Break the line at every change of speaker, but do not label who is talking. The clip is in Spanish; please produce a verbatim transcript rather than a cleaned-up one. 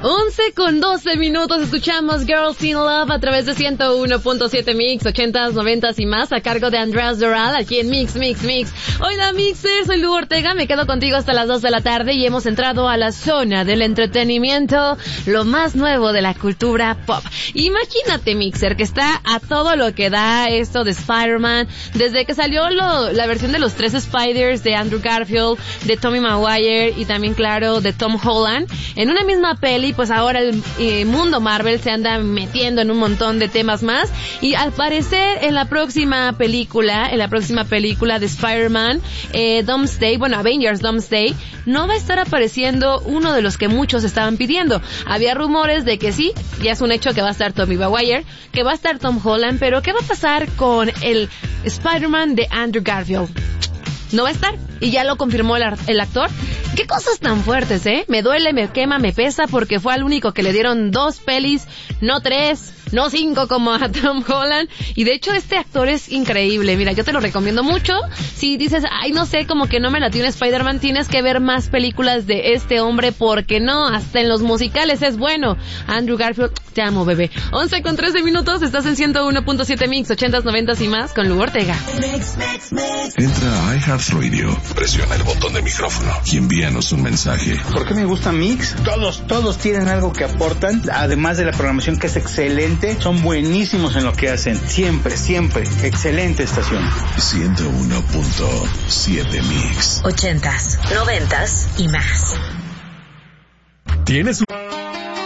once con doce minutos, escuchamos Girls in Love a través de ciento uno punto siete Mix, ochentas, noventas y más, a cargo de Andrés Doral, aquí en Mix, Mix, Mix. Hola Mixer, soy Lu Ortega, me quedo contigo hasta las dos de la tarde y hemos entrado a la zona del entretenimiento, lo más nuevo de la cultura pop. Imagínate Mixer, que está a todo lo que da esto de Spider-Man, desde que salió lo, la versión de los tres Spiders de Andrew Garfield, de Tobey Maguire y también claro de Tom Holland, en una misma peli. Pues ahora el eh, mundo Marvel se anda metiendo en un montón de temas más y al parecer en la próxima película, en la próxima película de Spider-Man, eh, Doomsday, bueno, Avengers Doomsday, no va a estar apareciendo uno de los que muchos estaban pidiendo. Había rumores de que sí, ya es un hecho que va a estar Tobey Maguire, que va a estar Tom Holland, pero ¿qué va a pasar con el Spider-Man de Andrew Garfield? No va a estar, y ya lo confirmó el, el actor. Qué cosas tan fuertes, ¿eh? Me duele, me quema, me pesa, porque fue al único que le dieron dos pelis, no tres, no cinco como a Tom Holland, y de hecho este actor es increíble. Mira, yo te lo recomiendo mucho. Si dices, ay, no sé, como que no me la tiene Spider-Man, tienes que ver más películas de este hombre, porque no, hasta en los musicales es bueno. Andrew Garfield, te amo, bebé. once con trece minutos, estás en ciento uno punto siete Mix, ochentas, noventas y más, con Lu Ortega.
Entra a iHeartRadio, presiona el botón de micrófono y envíanos un mensaje.
¿Por qué me gusta Mix? Todos, todos tienen algo que aportan, además de la programación que es excelente, son buenísimos en lo que hacen. Siempre, siempre, excelente estación.
ciento uno punto siete Mix.
Ochentas, noventas y más.
¿Tienes un...